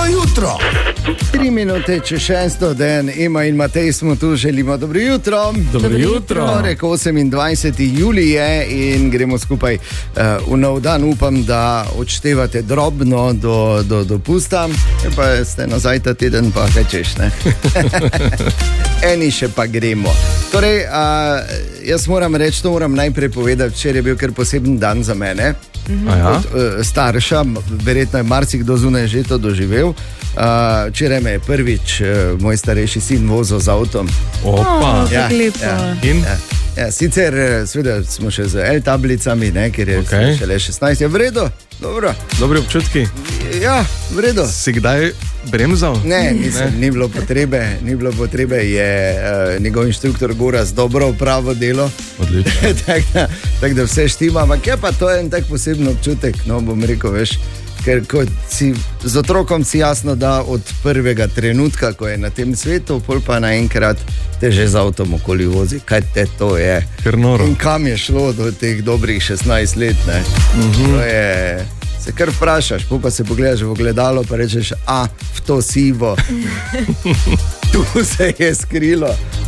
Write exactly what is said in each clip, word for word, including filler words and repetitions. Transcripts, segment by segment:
jutro. Tri minute čez šesto, Dan, Ema in Matej smo tu, želimo dobro jutro. Dobro jutro. Torek, osemindvajseti julij je in gremo skupaj uh, v nov dan. Upam, da odštevate drobno do, do dopusta, pa ste nazaj ta teden, pa kaj češ, ne? Eni še pa gremo. Torej, uh, jaz moram reči, to moram najprej povedati, včeraj je bil kar poseben dan za mene. Ja? Kot uh, starša, verjetno je marsikdo zunaj že to doživel. Uh, včeraj me je prvič uh, moj starejši sin vozil z avtom. Opa, Oh, Ja, kako lepo. ja. in? Ja, ja, sicer seveda smo še z L-tablicami, ne, ker je Okej. okay. šele šestnajst. Je v redu, dobro. Dobri občutki. Ja, v redu. Si kdaj bremzal? Ne, nisem, ni bilo potrebe, ni bilo potrebe, je uh, njegov inštruktor Goraz dobro opravil delo. Odlično. Tako da, tak da vse štima, ampak je pa to en tak poseben občutek, no bom rekel, veš, ker ko si z otrokom si jasno, da od prvega trenutka, ko je na tem svetu, pol pa naenkrat te že z avtom okoli vozi, kaj te to je. Ker noro. In kam je šlo do teh dobrih šestnajst let, ne? Uh-huh. To je, se kar vprašaš, pa se pogledaš v ogledalo, pa rečeš, a, v to sivo. Tu se je skrilo.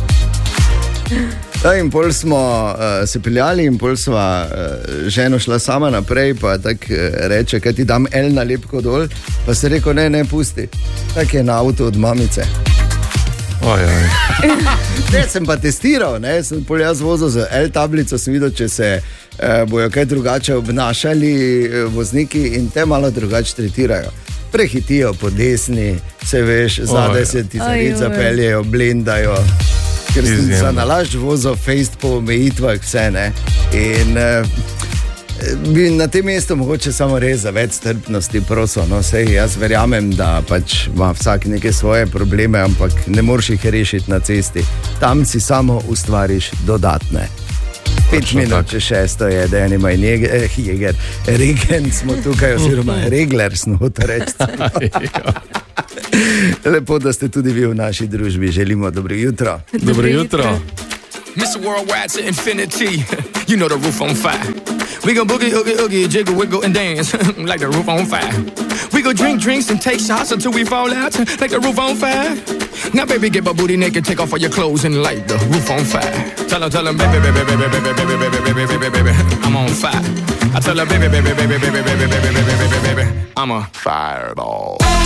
Ja, in pol smo uh, se peljali in pol sva uh, ženo šla sama naprej, pa tako uh, reče, kaj ti dam L na lepko dol, pa se rekel, ne, ne, pusti. Tak je na avto od mamice. Ojoj. Ne, sem pa testiral, ne, sem pol jaz vozil z L-tablico, sem videl, če se uh, bojo kaj drugače obnašali uh, vozniki in te malo drugače tretirajo. Prehitijo po desni, se veš, zadaj se ti zared zapeljejo, blendajo. Ker sem Izjemno. za nalašč vozil fejst po omejitvah, vse ne. In uh, bi na tem mestu mogoče samo res za več strpnosti prosil. No, sej jaz verjamem, da pač ima vsak neke svoje probleme, ampak ne moreš jih rešiti na cesti. Tam si samo ustvariš dodatne. Pet Točno minut tako. če šesto je, da ima in jeger, eh, jeger, regen smo tukaj, oziroma regler smo to reči. Lepo, da ste tudi vi v naši družbi. Želimo dobro jutro. Dobro jutro. Mister Worldwide to infinity. You know the roof on fire. We go boogie, oogie, oogie, jiggle, wiggle, and dance like the roof on fire. We go drink drinks and take shots until we fall out like the roof on fire. Now, baby, get my booty naked, take off all your clothes and light the roof on fire. Tell her, tell her, baby, baby, baby, baby, baby, baby, baby, baby, baby, I'm on fire. I tell her, baby, baby, baby, baby, baby, baby, baby, baby, baby, I'm a fireball.